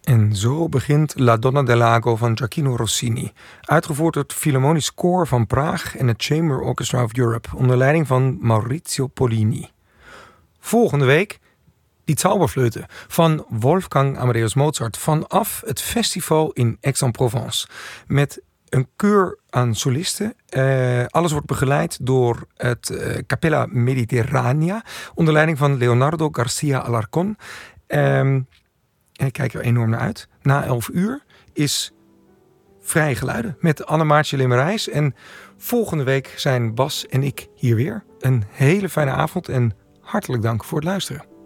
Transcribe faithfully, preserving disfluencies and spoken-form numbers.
En zo begint La Donna del Lago van Gioachino Rossini. Uitgevoerd door het Philharmonisch Koor van Praag en het Chamber Orchestra of Europe onder leiding van Maurizio Pollini. Volgende week die Zauberflöte van Wolfgang Amadeus Mozart vanaf het festival in Aix-en-Provence. Met een keur aan solisten. Uh, alles wordt begeleid door het uh, Capella Mediterranea onder leiding van Leonardo Garcia Alarcón. Um, ik kijk er enorm naar uit. Na elf uur is Vrije Geluiden met Anne-Maartje Limmerijs. En volgende week zijn Bas en ik hier weer. Een hele fijne avond en hartelijk dank voor het luisteren.